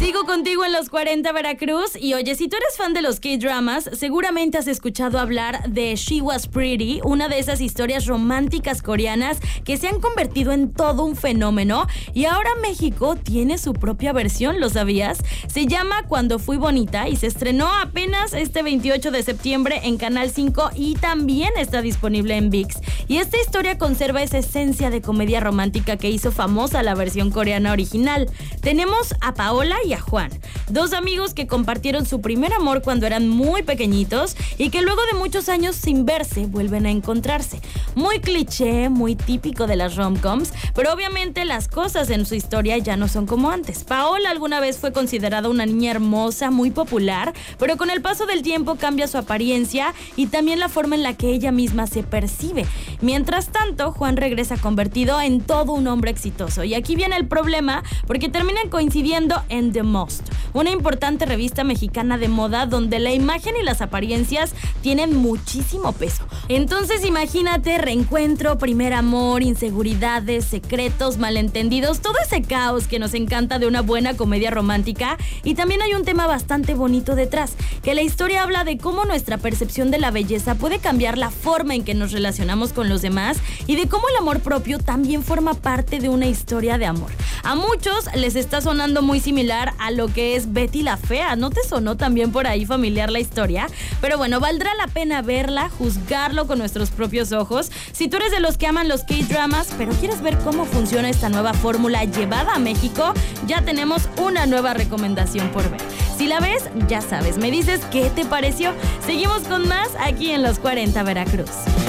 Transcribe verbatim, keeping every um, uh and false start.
Sigo contigo en los cuarenta Veracruz. Y oye, si tú eres fan de los K-dramas, seguramente has escuchado hablar de She Was Pretty, una de esas historias románticas coreanas que se han convertido en todo un fenómeno. Y ahora México tiene su propia versión, ¿lo sabías? Se llama Cuando Fui Bonita y se estrenó apenas este veintiocho de septiembre en Canal cinco y también está disponible en ViX. Y esta historia conserva esa esencia de comedia romántica que hizo famosa la versión coreana original. Tenemos a Paola y a Juan, dos amigos que compartieron su primer amor cuando eran muy pequeñitos y que luego de muchos años sin verse vuelven a encontrarse. Muy cliché, muy típico de las rom-coms, pero obviamente las cosas en su historia ya no son como antes. Paola alguna vez fue considerada una niña hermosa, muy popular, pero con el paso del tiempo cambia su apariencia y también la forma en la que ella misma se percibe. Mientras tanto, Juan regresa convertido en todo un hombre exitoso. Y aquí viene el problema, porque terminan coincidiendo en The Most, una importante revista mexicana de moda donde la imagen y las apariencias tienen muchísimo peso. Entonces imagínate, reencuentro, primer amor, inseguridades, secretos, malentendidos, todo ese caos que nos encanta de una buena comedia romántica. Y también hay un tema bastante bonito detrás, que la historia habla de cómo nuestra percepción de la belleza puede cambiar la forma en que nos relacionamos con los demás y de cómo el amor propio también forma parte de una historia de amor. A muchos les está sonando muy similar a lo que es Betty la Fea. ¿No te sonó también por ahí familiar la historia? Pero bueno, valdrá la pena verla, juzgarlo con nuestros propios ojos. Si tú eres de los que aman los K-dramas, pero quieres ver cómo funciona esta nueva fórmula llevada a México, ya tenemos una nueva recomendación por ver. Si la ves, ya sabes, me dices qué te pareció. Seguimos con más aquí en los cuarenta Veracruz.